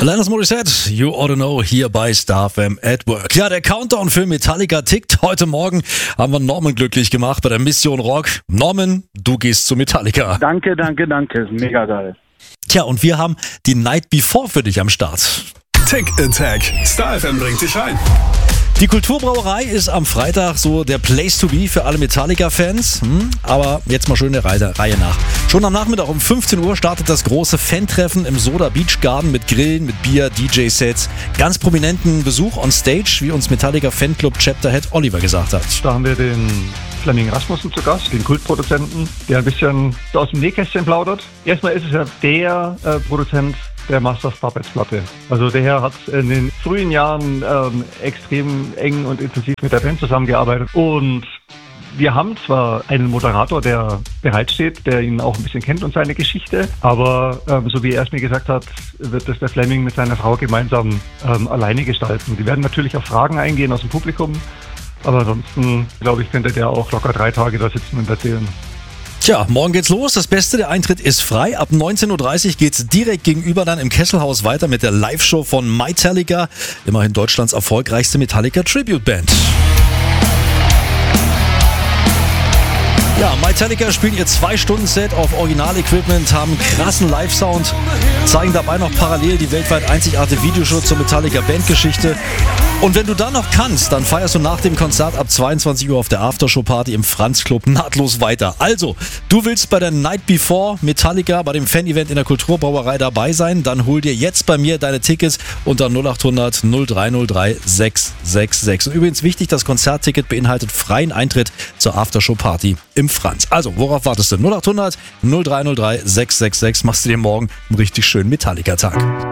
Alanis Morissette, You Oughta Know, hier bei Star FM at Work. Ja, der Countdown für Metallica tickt. Heute Morgen haben wir Norman glücklich gemacht bei der Mission Rock. Norman, du gehst zu Metallica. Danke. Mega geil. Tja, und wir haben die Night Before für dich am Start. Tick Attack. Star FM bringt dich ein. Die Kulturbrauerei ist am Freitag so der Place to be für alle Metallica-Fans. Aber jetzt mal schön der Reihe nach. Schon am Nachmittag um 15 Uhr startet das große Fan-Treffen im Soda Beach Garden mit Grillen, mit Bier, DJ-Sets. Ganz prominenten Besuch on Stage, wie uns Metallica Fanclub Chapter Head Oliver gesagt hat. Da haben wir den Flemming Rasmussen zu Gast, den Kultproduzenten, der ein bisschen aus dem Nähkästchen plaudert. Erstmal ist es ja der Produzent der Master of Puppets Platte. Also der Herr hat in den frühen Jahren extrem eng und intensiv mit der Band zusammengearbeitet. Und wir haben zwar einen Moderator, der bereitsteht, der ihn auch ein bisschen kennt und seine Geschichte, aber so wie er es mir gesagt hat, wird das der Flemming mit seiner Frau gemeinsam alleine gestalten. Die werden natürlich auf Fragen eingehen aus dem Publikum, aber ansonsten, glaube ich, könnte der auch locker 3 Tage da sitzen und erzählen. Tja, morgen geht's los. Das Beste, der Eintritt ist frei. Ab 19.30 Uhr geht's direkt gegenüber dann im Kesselhaus weiter mit der Live-Show von Metallica, immerhin Deutschlands erfolgreichste Metallica-Tribute-Band. Ja, Metallica spielen ihr 2-Stunden-Set auf Original-Equipment, haben krassen Live-Sound, zeigen dabei noch parallel die weltweit einzigartige Videoshow zur Metallica-Bandgeschichte. Und wenn du dann noch kannst, dann feierst du nach dem Konzert ab 22 Uhr auf der Aftershow-Party im Franz Club nahtlos weiter. Also, du willst bei der Night Before Metallica bei dem Fan-Event in der Kulturbrauerei dabei sein, dann hol dir jetzt bei mir deine Tickets unter 0800 0303 666. Und übrigens wichtig, das Konzertticket beinhaltet freien Eintritt zur Aftershow-Party im Franz. Also, worauf wartest du? 0800 0303 666. Machst du dir morgen einen richtig schönen Metallica-Tag.